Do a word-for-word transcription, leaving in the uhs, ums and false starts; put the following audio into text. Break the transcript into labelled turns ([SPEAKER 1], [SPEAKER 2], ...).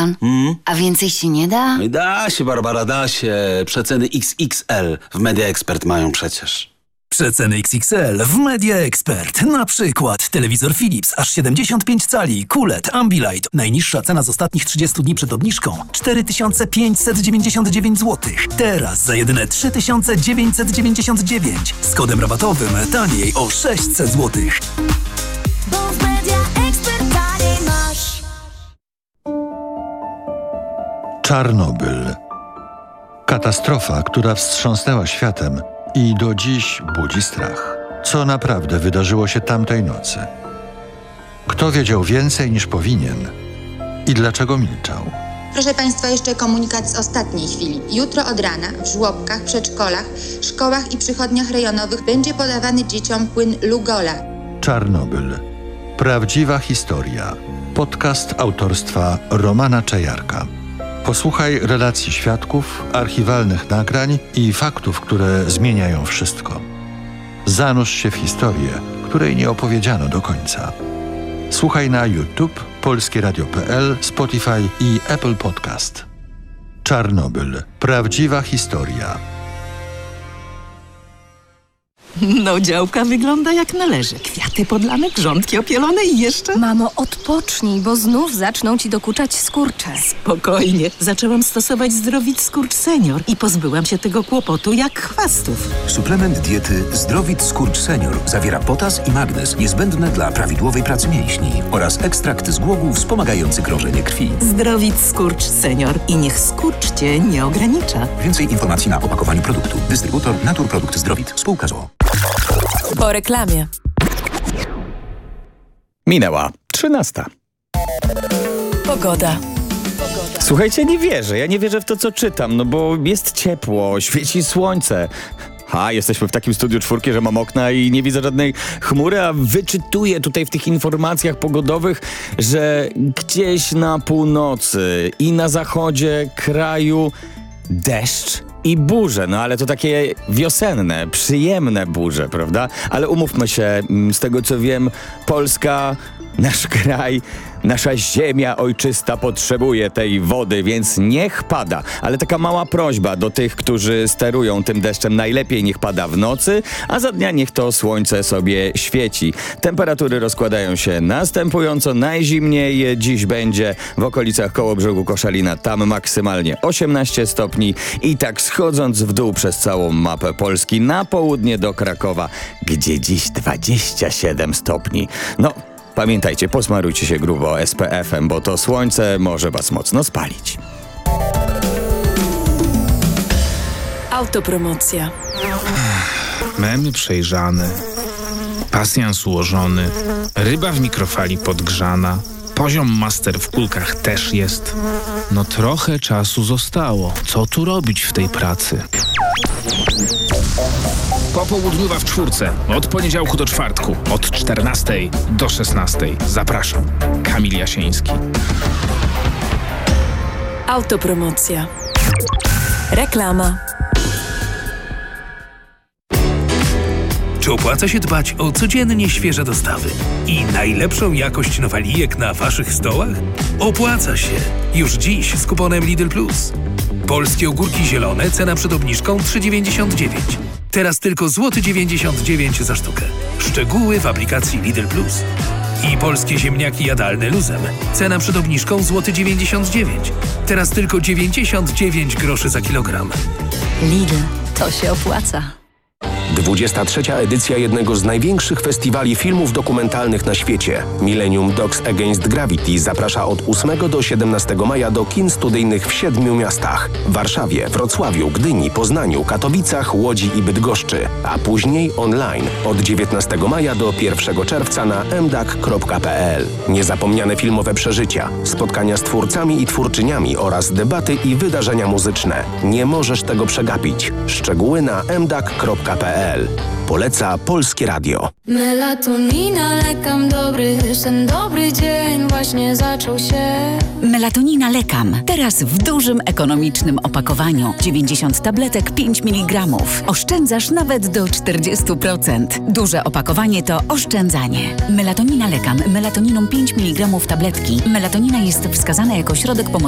[SPEAKER 1] Sebastian.
[SPEAKER 2] Mm?
[SPEAKER 1] A więcej się nie da?
[SPEAKER 2] Da się, Barbara, da się. Przeceny X X L w Media Expert mają przecież.
[SPEAKER 3] Przeceny X X L w Media Expert. Na przykład telewizor Philips aż siedemdziesiąt pięć cali, Q L E D, Ambilight. Najniższa cena z ostatnich trzydziestu dni przed obniżką cztery tysiące pięćset dziewięćdziesiąt dziewięć złotych. Teraz za jedyne trzy tysiące dziewięćset dziewięćdziesiąt dziewięć. Z kodem rabatowym taniej o sześćset złotych.
[SPEAKER 4] Bo w Media Expert taniej masz.
[SPEAKER 5] Czarnobyl. Katastrofa, która wstrząsnęła światem i do dziś budzi strach. Co naprawdę wydarzyło się tamtej nocy? Kto wiedział więcej niż powinien i dlaczego milczał?
[SPEAKER 6] Proszę Państwa, jeszcze komunikat z ostatniej chwili. Jutro od rana w żłobkach, przedszkolach, szkołach i przychodniach rejonowych będzie podawany dzieciom płyn Lugola.
[SPEAKER 5] Czarnobyl. Prawdziwa historia. Podcast autorstwa Romana Czajarka. Posłuchaj relacji świadków, archiwalnych nagrań i faktów, które zmieniają wszystko. Zanurz się w historię, której nie opowiedziano do końca. Słuchaj na YouTube, polskie radio kropka p l, Spotify i Apple Podcast. Czarnobyl. Prawdziwa historia.
[SPEAKER 7] No, działka wygląda jak należy. Kwiaty podlane, grządki opielone i jeszcze...
[SPEAKER 8] Mamo, odpocznij, bo znów zaczną ci dokuczać skurcze.
[SPEAKER 7] Spokojnie. Zaczęłam stosować Zdrowit Skurcz Senior i pozbyłam się tego kłopotu jak chwastów.
[SPEAKER 9] Suplement diety Zdrowit Skurcz Senior zawiera potas i magnez niezbędne dla prawidłowej pracy mięśni oraz ekstrakt z głogu wspomagający krążenie krwi.
[SPEAKER 7] Zdrowit Skurcz Senior i niech skurcz cię nie ogranicza.
[SPEAKER 9] Więcej informacji na opakowaniu produktu. Dystrybutor Naturprodukt Zdrowit. Spółka z o o.
[SPEAKER 10] Po reklamie.
[SPEAKER 11] Minęła trzynasta.
[SPEAKER 10] Pogoda.
[SPEAKER 11] Słuchajcie, nie wierzę. Ja nie wierzę w to, co czytam, no bo jest ciepło, świeci słońce. Ha, jesteśmy w takim studiu czwórki, że mam okna i nie widzę żadnej chmury, a wyczytuję tutaj w tych informacjach pogodowych, że gdzieś na północy i na zachodzie kraju deszcz i burze, no ale to takie wiosenne, przyjemne burze, prawda? Ale umówmy się, z tego co wiem, Polska, nasz kraj, nasza ziemia ojczysta potrzebuje tej wody, więc niech pada. Ale taka mała prośba do tych, którzy sterują tym deszczem, najlepiej niech pada w nocy, a za dnia niech to słońce sobie świeci. Temperatury rozkładają się następująco. Najzimniej dziś będzie w okolicach Kołobrzegu, Koszalina, tam maksymalnie osiemnaście stopni i tak schodząc w dół przez całą mapę Polski na południe do Krakowa, gdzie dziś dwadzieścia siedem stopni. No, pamiętajcie, posmarujcie się grubo S P F-em, bo to słońce może was mocno spalić.
[SPEAKER 10] Autopromocja.
[SPEAKER 12] Memy przejrzane, pasjans ułożony, ryba w mikrofali podgrzana, poziom master w kulkach też jest. No trochę czasu zostało. Co tu robić w tej pracy? Popołudniowa w czwórce. Od poniedziałku do czwartku. Od czternastej do szesnastej. Zapraszam. Kamil Jasiński.
[SPEAKER 10] Autopromocja. Reklama.
[SPEAKER 13] Czy opłaca się dbać o codziennie świeże dostawy i najlepszą jakość nowalijek na waszych stołach? Opłaca się. Już dziś z kuponem Lidl Plus. Polskie ogórki zielone, cena przed obniżką trzy dziewięćdziesiąt dziewięć. Teraz tylko złoty dziewięćdziesiąt dziewięć za sztukę. Szczegóły w aplikacji Lidl Plus. I polskie ziemniaki jadalne luzem. Cena przed obniżką złoty dziewięćdziesiąt dziewięć. Teraz tylko dziewięćdziesiąt dziewięć groszy za kilogram.
[SPEAKER 8] Lidl, to się opłaca.
[SPEAKER 14] dwudziesta trzecia edycja jednego z największych festiwali filmów dokumentalnych na świecie. Millennium Dogs Against Gravity zaprasza od ósmego do siedemnastego maja do kin studyjnych w siedmiu miastach. W Warszawie, Wrocławiu, Gdyni, Poznaniu, Katowicach, Łodzi i Bydgoszczy. A później online od dziewiętnastego maja do pierwszego czerwca na m d a c kropka p l. Niezapomniane filmowe przeżycia, spotkania z twórcami i twórczyniami oraz debaty i wydarzenia muzyczne. Nie możesz tego przegapić. Szczegóły na m d a c kropka p l. Poleca Polskie Radio.
[SPEAKER 4] Melatonina, lekam dobry sen, dobry dzień właśnie zaczął się.
[SPEAKER 15] Melatonina lekam. Teraz w dużym, ekonomicznym opakowaniu. dziewięćdziesiąt tabletek, pięć miligramów. Oszczędzasz nawet do czterdzieści procent. Duże opakowanie to oszczędzanie. Melatonina lekam. Melatoniną pięć miligramów tabletki. Melatonina jest wskazana jako środek pomocy